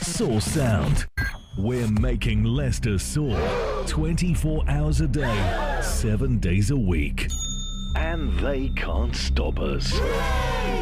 Source Sound. We're making Leicester soar 24 hours a day, 7 days a week. And they can't stop us.